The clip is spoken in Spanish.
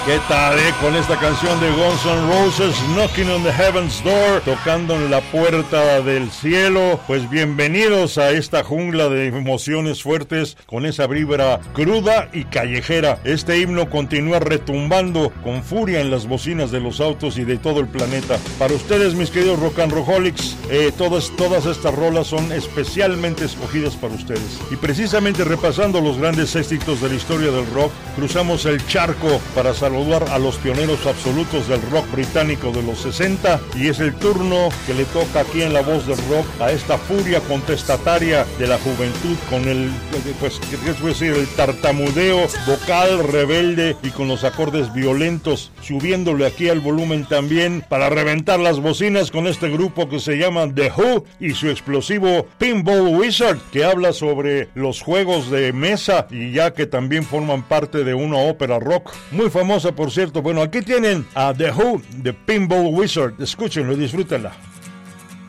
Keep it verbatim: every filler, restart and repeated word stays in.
¿Qué tal, eh? Con esta canción de Guns N' Roses, Knocking on the Heaven's Door, tocando en la puerta del cielo. Pues bienvenidos a esta jungla de emociones fuertes con esa vibra cruda y callejera. Este himno continúa retumbando con furia en las bocinas de los autos y de todo el planeta. Para ustedes, mis queridos rock and rollholics, eh, todas, todas estas rolas son especialmente escogidas para ustedes. Y precisamente repasando los grandes éxitos de la historia del rock, cruzamos el charco para saludar a los pioneros absolutos del rock británico de los sesenta, y es el turno que le toca aquí en La Voz del Rock a esta furia contestataria de la juventud con el, pues, ¿qué les voy a decir? El tartamudeo vocal rebelde y con los acordes violentos, subiéndole aquí al volumen también para reventar las bocinas con este grupo que se llama The Who y su explosivo Pinball Wizard, que habla sobre los juegos de mesa y ya que también forman parte de una ópera rock muy famosa, por cierto. Bueno, aquí tienen a The Who, The Pinball Wizard. Escúchenlo y disfrútenla.